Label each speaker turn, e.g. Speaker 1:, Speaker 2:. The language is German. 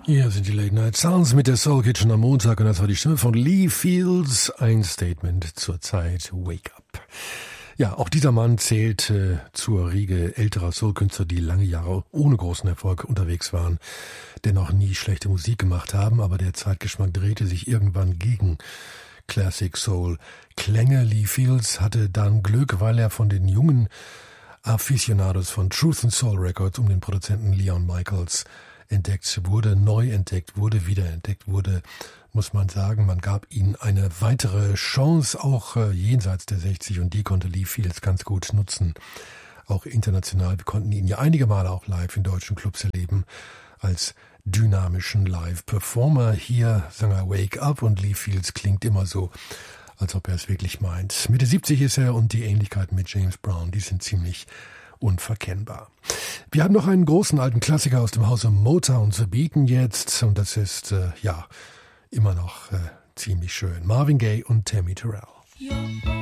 Speaker 1: Hier sind die Late Night Sounds mit der Soul Kitchen am Montag und das war die Stimme von Lee Fields. Ein Statement zur Zeit Wake Up. Ja, auch dieser Mann zählt zur Riege älterer Soul-Künstler, die lange Jahre ohne großen Erfolg unterwegs waren, dennoch nie schlechte Musik gemacht haben, aber der Zeitgeschmack drehte sich irgendwann gegen Classic Soul Klänge. Lee Fields hatte dann Glück, weil er von den jungen Aficionados von Truth and Soul Records um den Produzenten Leon Michaels entdeckt wurde, neu entdeckt wurde, wiederentdeckt wurde, muss man sagen. Man gab ihnen eine weitere Chance, auch jenseits der 60, und die konnte Lee Fields ganz gut nutzen. Auch international. Wir konnten ihn ja einige Male auch live in deutschen Clubs erleben, als dynamischen Live-Performer. Hier sang er Wake Up und Lee Fields klingt immer so, als ob er es wirklich meint. Mitte 70 ist er und die Ähnlichkeiten mit James Brown, die sind ziemlich unverkennbar. Wir haben noch einen großen alten Klassiker aus dem Hause Motown zu bieten jetzt und das ist immer noch ziemlich schön. Marvin Gaye und Tammy Terrell.